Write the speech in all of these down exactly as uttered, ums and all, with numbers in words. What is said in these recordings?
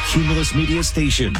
Cumulus Media Station.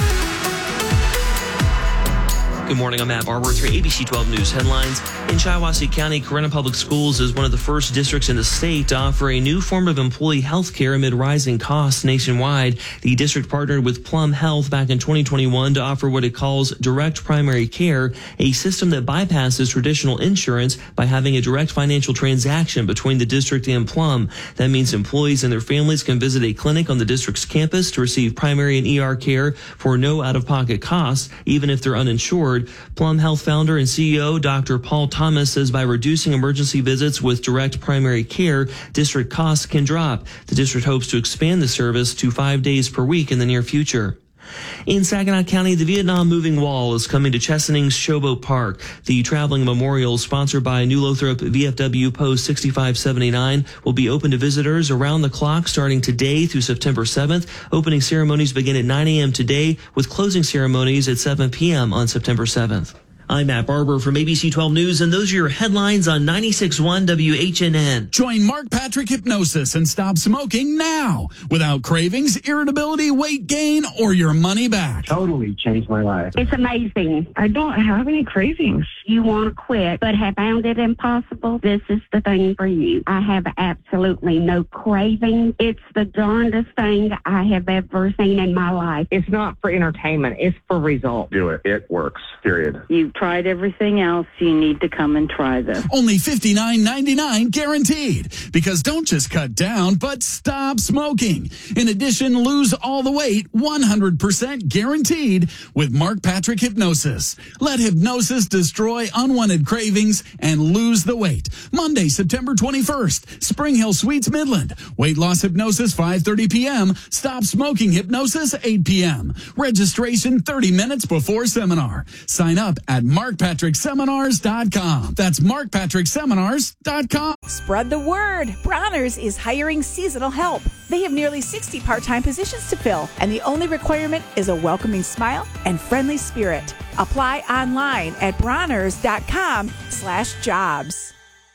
Good morning, I'm Matt Barber with your A B C twelve News headlines. In Shiawassee County, Corunna Public Schools is one of the first districts in the state to offer a new form of employee health care amid rising costs nationwide. The district partnered with Plum Health back in twenty twenty-one to offer what it calls direct primary care, a system that bypasses traditional insurance by having a direct financial transaction between the district and Plum. That means employees and their families can visit a clinic on the district's campus to receive primary and E R care for no out-of-pocket costs, even if they're uninsured. Plum Health founder and C E O Doctor Paul Thomas says by reducing emergency visits with direct primary care, district costs can drop. The district hopes to expand the service to five days per week in the near future. In Saginaw County, the Vietnam Moving Wall is coming to Chesaning's Showboat Park. The traveling memorial, sponsored by New Lothrop V F W Post sixty-five seventy-nine, will be open to visitors around the clock starting today through September seventh. Opening ceremonies begin at nine a.m. today, with closing ceremonies at seven p.m. on September seventh. I'm Matt Barber from A B C twelve News, and those are your headlines on ninety-six point one W H N N. Join Mark Patrick Hypnosis and stop smoking now without cravings, irritability, weight gain, or your money back. Totally changed my life. It's amazing. I don't have any cravings. You want to quit, but have found it impossible? This is the thing for you. I have absolutely no cravings. It's the darndest thing I have ever seen in my life. It's not for entertainment. It's for results. Do it. It works. Period. You've tried everything else. You need to come and try this. Only fifty-nine ninety-nine guaranteed. Because don't just cut down, but stop smoking. In addition, lose all the weight one hundred percent guaranteed with Mark Patrick Hypnosis. Let hypnosis destroy unwanted cravings and lose the weight. Monday, September twenty-first, Spring Hill Suites, Midland. Weight loss hypnosis, five thirty p.m. Stop smoking hypnosis, eight p.m. Registration thirty minutes before seminar. Sign up at mark patrick seminars dot com. That's mark patrick seminars dot com. Spread the word. Bronner's is hiring seasonal help. They have nearly sixty part-time positions to fill, and the only requirement is a welcoming smile and friendly spirit. Apply online at bronners dot com slash jobs.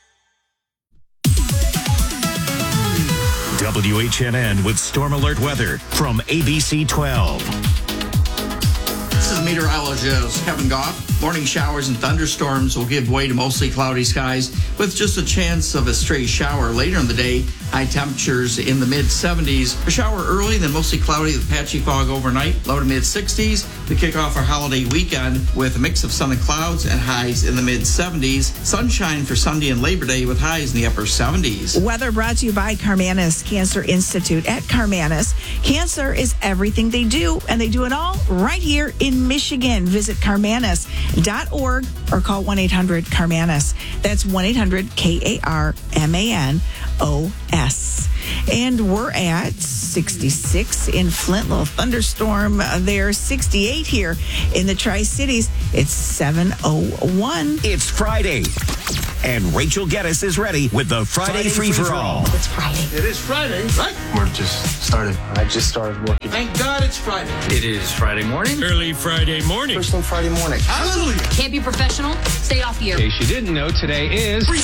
W H N N with Storm Alert Weather from A B C twelve. This is meteorologist Kevin Goff. Morning showers and thunderstorms will give way to mostly cloudy skies with just a chance of a stray shower later in the day. High temperatures in the mid seventies. A shower early, then mostly cloudy with patchy fog overnight. Low to mid sixties. We kick off our holiday weekend with a mix of sun and clouds and highs in the mid seventies. Sunshine for Sunday and Labor Day with highs in the upper seventies. Weather brought to you by Carmanis Cancer Institute. At Carmanis, cancer is everything they do, and they do it all right here in Michigan. Visit carmanis dot org or call one eight hundred Carmanis. That's one eight hundred K A R M A N O S. And we're at sixty-six in Flint. Little thunderstorm there. sixty-eight here in the Tri-Cities. It's seven oh one. It's Friday. And Rachel Geddes is ready with the Friday, Friday Free-For-All. It's Friday. It is Friday, right? We're just started. I just started working. Thank God it's Friday. It is Friday morning. Early Friday morning. First thing Friday morning. Hallelujah. Can't be professional. Stay off the air. In case you didn't know, today is...